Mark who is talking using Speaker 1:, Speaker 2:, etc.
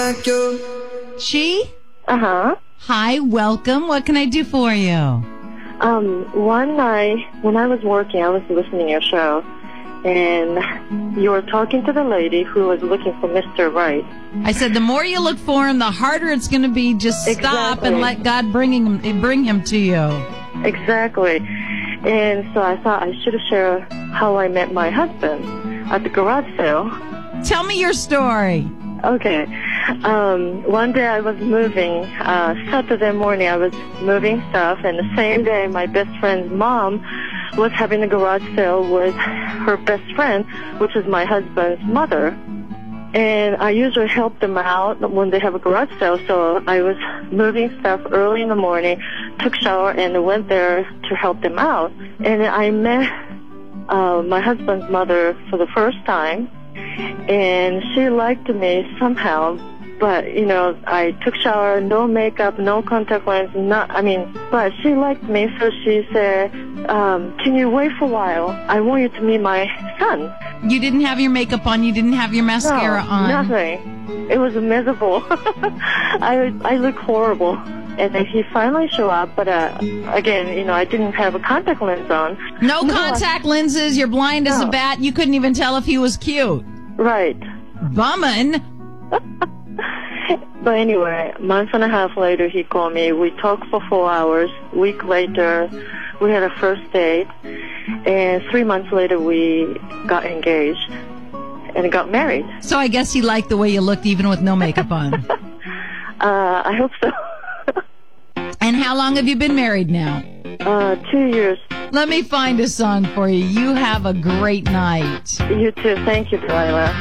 Speaker 1: She?
Speaker 2: Uh-huh.
Speaker 1: Hi, welcome. What can I do for you?
Speaker 2: One night when I was working, I was listening to your show, and you were talking to the lady who was looking for Mr. Right.
Speaker 1: I said the more you look for him, the harder it's going to be. Just stop and let God bring him to you.
Speaker 2: Exactly. And so I thought I should share how I met my husband at the garage sale.
Speaker 1: Tell me your story.
Speaker 2: Okay. One day I was moving, Saturday morning I was moving stuff, and the same day my best friend's mom was having a garage sale with her best friend, which is my husband's mother. And I usually help them out when they have a garage sale, so I was moving stuff early in the morning, took shower, and went there to help them out. And I met my husband's mother for the first time, and she liked me somehow. But, I took shower, no makeup, no contact lens, but she liked me, so she said, can you wait for a while? I want you to meet my son.
Speaker 1: You didn't have your makeup on, you didn't have your mascara on.
Speaker 2: Nothing. It was miserable. I look horrible. And then he finally showed up, but again, I didn't have a contact lens on.
Speaker 1: No contact lenses, you're blind as a bat, you couldn't even tell if he was cute.
Speaker 2: Right.
Speaker 1: Bummin'.
Speaker 2: But anyway, a month and a half later, he called me. We talked for 4 hours. A week later, we had a first date. And 3 months later, we got engaged and got married.
Speaker 1: So I guess he liked the way you looked even with no makeup on.
Speaker 2: I hope so.
Speaker 1: And how long have you been married now?
Speaker 2: 2 years.
Speaker 1: Let me find a song for you. You have a great night.
Speaker 2: You too. Thank you, Delilah.